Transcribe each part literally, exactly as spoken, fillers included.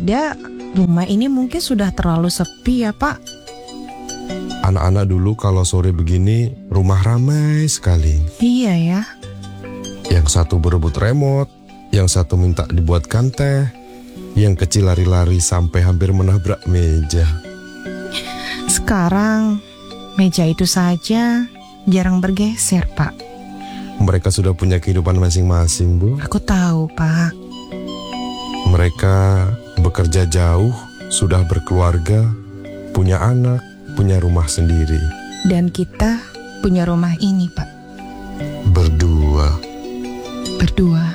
ada, rumah ini mungkin sudah terlalu sepi ya Pak. Anak-anak dulu kalau sore begini rumah ramai sekali. Iya ya. Yang satu berebut remote, yang satu minta dibuatkan teh, yang kecil lari-lari sampai hampir menabrak meja. Sekarang meja itu saja jarang bergeser Pak. Mereka sudah punya kehidupan masing-masing, Bu. Aku tahu Pak. Mereka bekerja jauh, sudah berkeluarga, punya anak, punya rumah sendiri. Dan kita punya rumah ini Pak. Berdua. Berdua.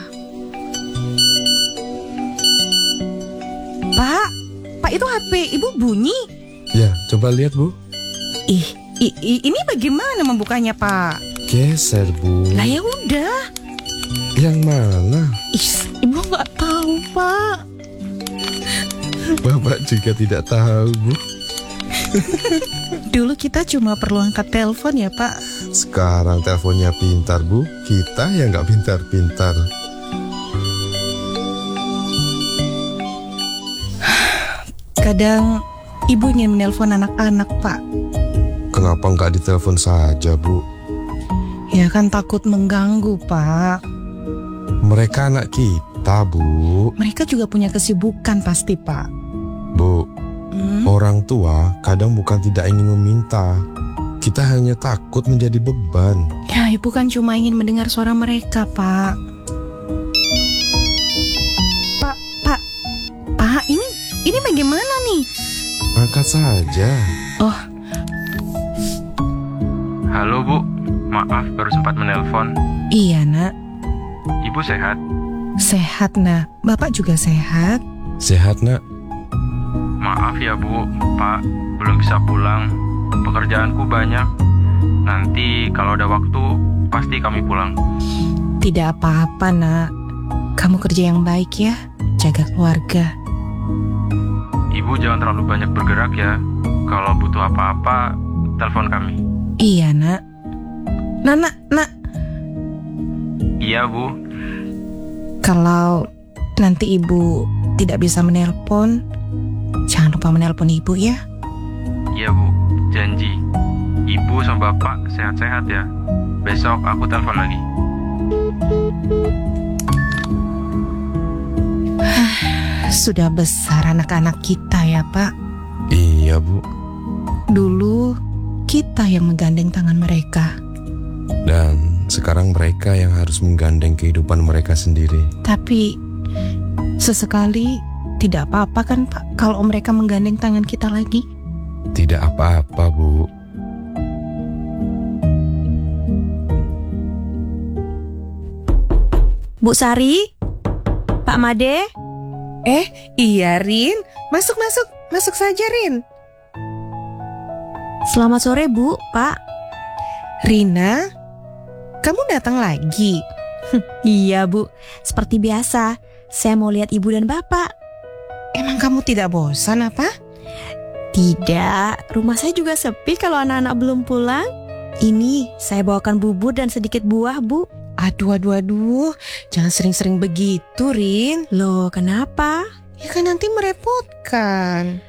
Pak, Pak itu H P Ibu bunyi. Ya, coba lihat Bu. Ih, i, i, ini bagaimana membukanya Pak? Geser Bu. Lah ya udah. Yang mana? Ih, Ibu nggak tahu Pak. Bapak juga tidak tahu Bu. Dulu kita cuma perlu angkat telepon ya Pak. Sekarang teleponnya pintar Bu. Kita yang nggak pintar-pintar. Kadang Ibu ingin menelpon anak-anak Pak. Kenapa nggak ditelepon saja Bu? Ya kan takut mengganggu Pak. Mereka anak kita Bu. Mereka juga punya kesibukan pasti Pak. Bu, hmm? orang tua kadang bukan tidak ingin meminta. Kita hanya takut menjadi beban. Ya Ibu kan cuma ingin mendengar suara mereka Pak. Pak, Pak, Pak ini, ini bagaimana nih? Angkat saja. Oh. Halo Bu, maaf baru sempat menelpon. Iya nak. Ibu sehat? Sehat nak, Bapak juga sehat. Sehat nak. Maaf ya Bu, Pak belum bisa pulang. Pekerjaanku banyak. Nanti kalau ada waktu pasti kami pulang. Tidak apa-apa nak. Kamu kerja yang baik ya, jaga keluarga. Ibu jangan terlalu banyak bergerak ya. Kalau butuh apa-apa, telepon kami. Iya nak. Nak, nak, nak. Iya Bu. Kalau nanti Ibu tidak bisa menelpon, jangan lupa menelpon Ibu ya. Iya Bu, janji. Ibu sama Bapak sehat-sehat ya. Besok aku telepon lagi. Sudah besar anak-anak kita ya Pak. Iya Bu. Dulu kita yang menggandeng tangan mereka. Dan sekarang mereka yang harus menggandeng kehidupan mereka sendiri. Tapi sesekali tidak apa-apa kan Pak kalau mereka menggandeng tangan kita lagi? Tidak apa-apa Bu. Bu Sari, Pak Made. Eh, iya Rin. Masuk, masuk, masuk saja Rin. Selamat sore Bu, Pak. Rina, kamu datang lagi? Iya Bu, seperti biasa. Saya mau lihat Ibu dan Bapak. Emang kamu tidak bosan apa? Tidak, rumah saya juga sepi kalau anak-anak belum pulang. Ini saya bawakan bubur dan sedikit buah Bu. Aduh, aduh, aduh. Jangan sering-sering begitu Rin. Loh kenapa? Ya kan nanti merepotkan.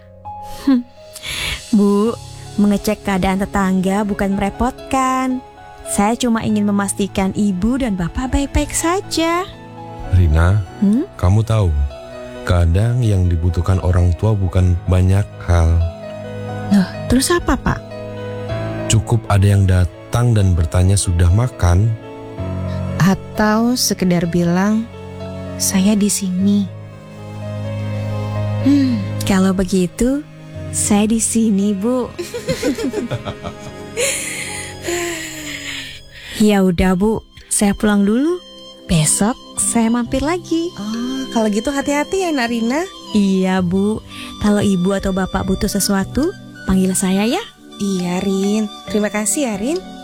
Bu, mengecek keadaan tetangga bukan merepotkan. Saya cuma ingin memastikan Ibu dan Bapak baik-baik saja. Rina, hmm? kamu tahu, kadang yang dibutuhkan orang tua bukan banyak hal. Loh, terus apa Pak? Cukup ada yang datang dan bertanya sudah makan. Atau sekedar bilang, saya di sini. Hmm, kalau begitu, saya di sini Bu. Ya udah Bu, saya pulang dulu. Besok saya mampir lagi. Oh, kalau gitu hati-hati ya Nak Rina. Iya Bu, kalau Ibu atau Bapak butuh sesuatu, panggil saya ya. Iya Rin, terima kasih ya Rin.